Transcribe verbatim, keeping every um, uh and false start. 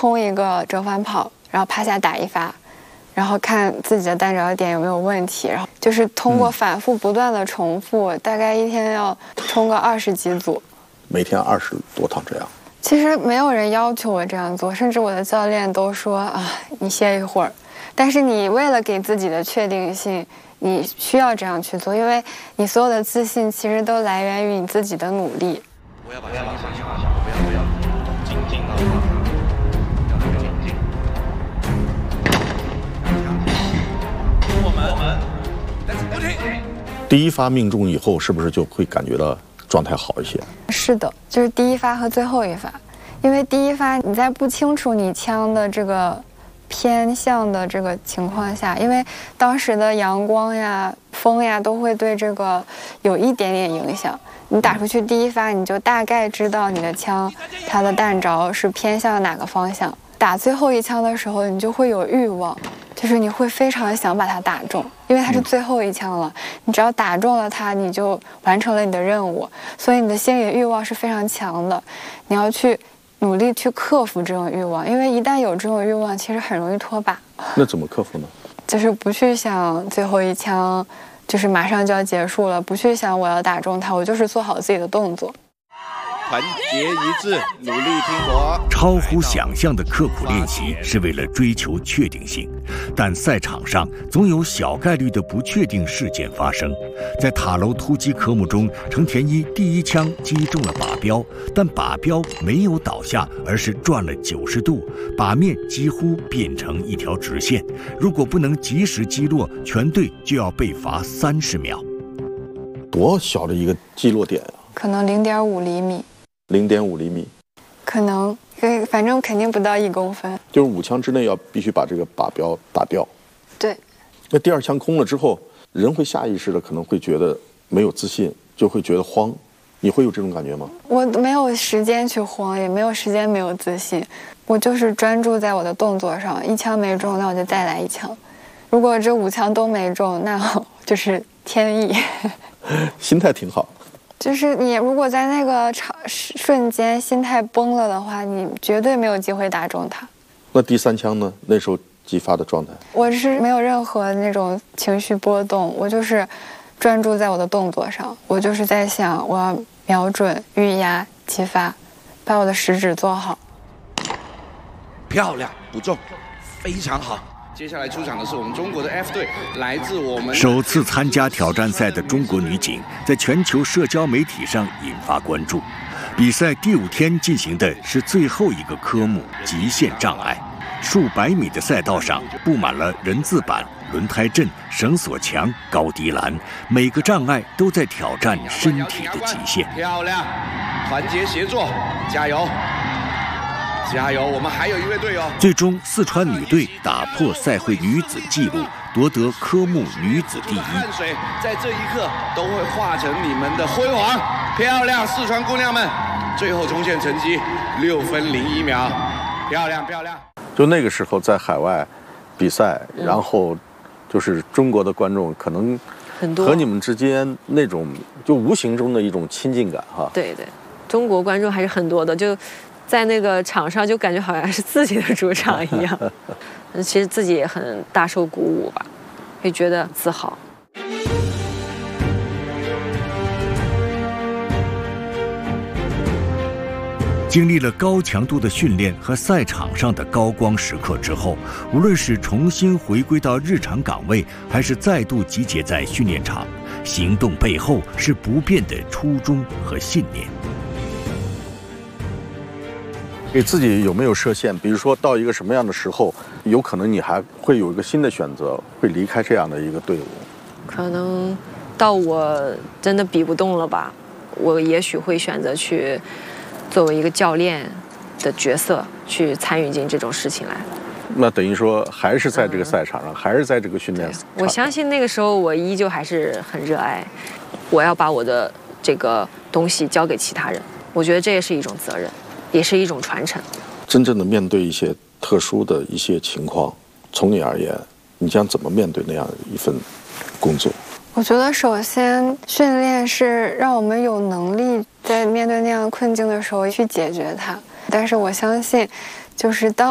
冲一个折返跑，然后趴下打一发，然后看自己的单着点有没有问题，然后就是通过反复不断的重复，嗯、大概一天要冲个二十几组， 每天二十多趟这样。 其实没有人要求我这样做，甚至我的教练都说啊，你歇一会儿。但是你为了给自己的确定性，你需要这样去做，因为你所有的自信其实都来源于你自己的努力。 不要把压力放下，不要不要，静静啊，静静。我们我们，但是不停。 第一发命中以后，是不是就会感觉到状态好一些？ 是的，就是第一发和最后一发，因为第一发你在不清楚你枪的这个偏向的这个情况下，因为当时的阳光呀、风呀都会对这个有一点点影响。你打出去第一发，你就大概知道你的枪它的弹着是偏向哪个方向。打最后一枪的时候，你就会有欲望，就是你会非常想把它打中，因为它是最后一枪了。你只要打中了它，你就完成了你的任务，所以你的心理欲望是非常强的。你要去努力去克服这种欲望，因为一旦有这种欲望，其实很容易脱靶。 那怎么克服呢？ 就是不去想最后一枪，就是马上就要结束了，不去想我要打中它，我就是做好自己的动作。 团结一致，努力拼搏。 超乎想象的刻苦练习是为了追求确定性，但赛场上总有小概率的不确定事件发生。在塔楼突击科目中，程田一第一枪击中了靶标，但靶标没有倒下，而是转了九十度，靶面几乎变成一条直线。如果不能及时击落，全队就要被罚三十秒。 多小的一个击落点啊？ 可能零点五厘米。 零点五厘米， 可能，反正肯定不到一公分。 就是五枪之内要必须把这个靶标打掉。 对。 那第二枪空了之后，人会下意识的可能会觉得没有自信，就会觉得慌。你会有这种感觉吗？ 我没有时间去慌，也没有时间没有自信，我就是专注在我的动作上。一枪没中，那我就再来一枪。如果这五枪都没中，那就是天意。 心态挺好。 就是你如果在那个场瞬间心态崩了的话，你绝对没有机会打中它。 那第三枪呢？那时候击发的状态？ 我是没有任何那种情绪波动，我就是专注在我的动作上，我就是在想我要瞄准、预压、击发，把我的食指做好。 漂亮，不中，非常好。接下来出场的是我们中国的 F 队，来自我们首次参加挑战赛的中国女警，在全球社交媒体上引发关注。比赛第五天进行的是最后一个科目——极限障碍。数百米的赛道上布满了人字板、轮胎阵、绳索墙、高低栏，每个障碍都在挑战身体的极限。 漂亮，团结协作，加油！加油！我们还有一位队友。 最终，四川女队打破赛会女子纪录，夺得科目女子第一。 汗水在这一刻都会化成你们的辉煌。漂亮，四川姑娘们！最后冲线成绩六分零一秒，漂亮漂亮。 就那个时候在海外比赛， 嗯、 然后就是中国的观众可能很多， 和你们之间那种就无形中的一种亲近感哈。 对对，中国观众还是很多的，就。在那个场上就感觉好像是自己的主场一样，其实自己也很大受鼓舞吧，会觉得自豪。 经历了高强度的训练和赛场上的高光时刻之后，无论是重新回归到日常岗位，还是再度集结在训练场，行动背后是不变的初衷和信念。 给自己有没有设限？比如说到一个什么样的时候，有可能你还会有一个新的选择，会离开这样的一个队伍。 可能到我真的比不动了吧，我也许会选择去作为一个教练的角色去参与进这种事情来。 那等于说还是在这个赛场上，嗯、还是在这个训练场上。 我相信那个时候我依旧还是很热爱，我要把我的这个东西交给其他人。我觉得这也是一种责任。也是一种传承。 真正的面对一些特殊的一些情况，从你而言，你将怎么面对那样一份工作？ 我觉得首先训练是让我们有能力在面对那样困境的时候去解决它。但是我相信，就是当